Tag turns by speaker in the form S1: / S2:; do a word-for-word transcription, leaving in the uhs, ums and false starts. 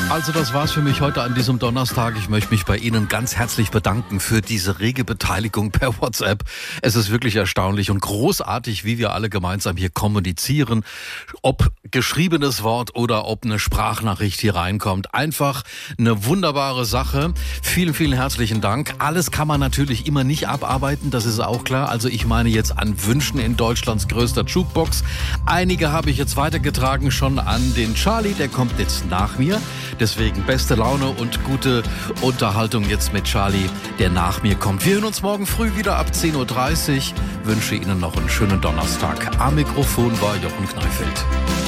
S1: Also das war's für mich heute an diesem Donnerstag. Ich möchte mich bei Ihnen ganz herzlich bedanken für diese rege Beteiligung per WhatsApp. Es ist wirklich erstaunlich und großartig, wie wir alle gemeinsam hier kommunizieren. Ob geschriebenes Wort oder ob eine Sprachnachricht hier reinkommt. Einfach eine wunderbare Sache. Vielen, vielen herzlichen Dank. Alles kann man natürlich immer nicht abarbeiten, das ist auch klar. Also ich meine jetzt an Wünschen in Deutschlands größter Jukebox. Einige habe ich jetzt weitergetragen schon an den Charlie, der kommt jetzt nach mir. Deswegen beste Laune und gute Unterhaltung jetzt mit Charlie, der nach mir kommt. Wir hören uns morgen früh wieder ab zehn Uhr dreißig. Wünsche Ihnen noch einen schönen Donnerstag. Am Mikrofon war Jochen Kneifeld.